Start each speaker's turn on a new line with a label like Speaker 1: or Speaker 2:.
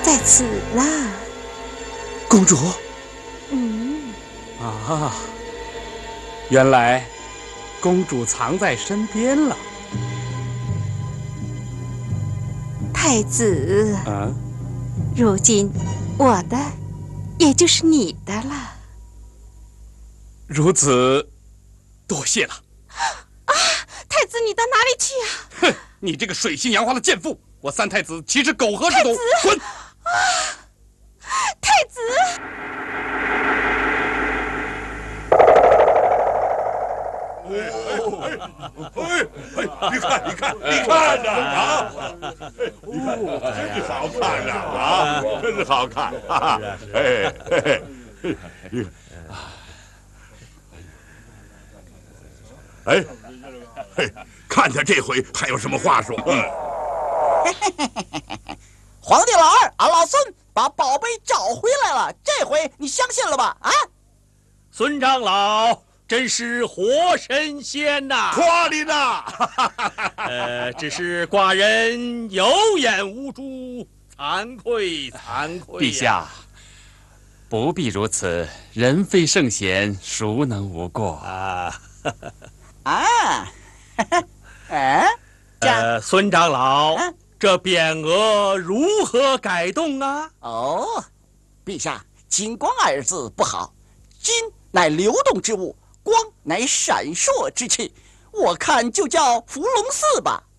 Speaker 1: 在此呢。
Speaker 2: 公主。
Speaker 3: 啊，原来公主藏在身边了。
Speaker 1: 太子，
Speaker 3: 嗯，
Speaker 1: 如今我的也就是你的了。
Speaker 3: 如此，多谢了。
Speaker 1: 啊，太子，你到哪里去啊？
Speaker 3: 哼，你这个水性杨花的贱妇！我三太子岂是苟合之徒？滚！
Speaker 1: 太子。
Speaker 4: 你看呐啊！真是好看呐啊！真是好看啊！看他这回还有什么话说？
Speaker 5: 皇帝老二，俺老孙把宝贝找回来了，这回你相信了吧？啊，
Speaker 6: 孙长老。真是活神仙呐！
Speaker 4: 夸你呢！
Speaker 6: 只是寡人有眼无珠，惭愧。
Speaker 3: 陛下，不必如此，人非圣贤，孰能无过啊？
Speaker 6: 孙长老，这匾额如何改动啊？
Speaker 5: 哦，陛下，金光二字不好，金乃流动之物。光乃闪烁之气，我看就叫伏龙寺吧。